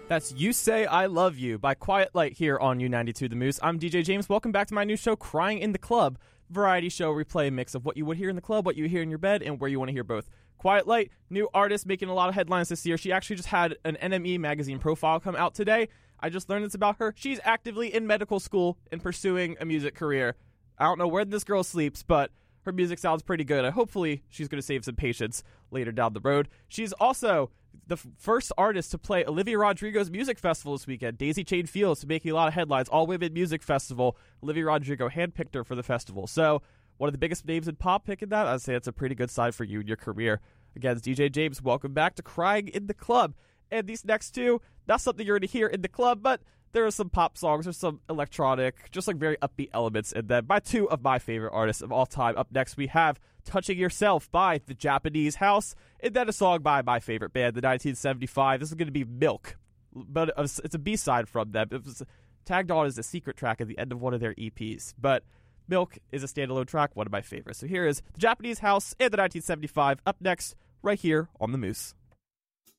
That's You Say I Love You by Quiet Light here on U92 The Moose. I'm DJ James. Welcome back to my new show, Crying in the Club. Variety show replay mix of what you would hear in the club, what you hear in your bed, and where you want to hear both. Quiet Light, new artist making a lot of headlines this year. She actually just had an NME magazine profile come out today. I just learned this about her. She's actively in medical school and pursuing a music career. I don't know where this girl sleeps, but her music sounds pretty good. Hopefully, she's going to save some patience later down the road. She's also the first artist to play Olivia Rodrigo's music festival this weekend. Daisy Chain Fields making a lot of headlines. All Women Music Festival. Olivia Rodrigo handpicked her for the festival. So, one of the biggest names in pop picking that. I'd say it's a pretty good sign for you and your career. Again, it's DJ James. Welcome back to Crying in the Club. And these next two, not something you're going to hear in the club, but there are some pop songs, there's some electronic, just like very upbeat elements in them by two of my favorite artists of all time. Up next, we have Touching Yourself by The Japanese House, and then a song by my favorite band, the 1975. This is going to be Milk, but it's a B-side from them. It was tagged on as a secret track at the end of one of their EPs, but Milk is a standalone track, one of my favorites. So here is The Japanese House and the 1975, up next, right here on The Moose.